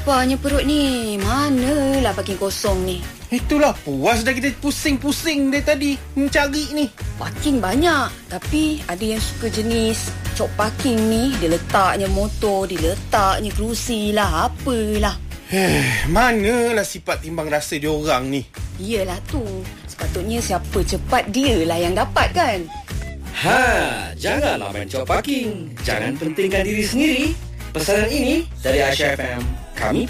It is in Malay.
Laparnya perut ni. Manalah parking kosong ni. Itulah puas dah kita pusing-pusing dari tadi mencari ni. Parking banyak, tapi ada yang suka jenis cop parking ni. Dia letaknya motor, dia letaknya kerusi lah, apalah. Manalah sifat timbang rasa dia orang ni. Iyalah tu. Sepatutnya siapa cepat dia lah yang dapat kan. Janganlah main cop parking. Jangan pentingkan diri sendiri. Pesanan ini dari Aisyah FM. Kami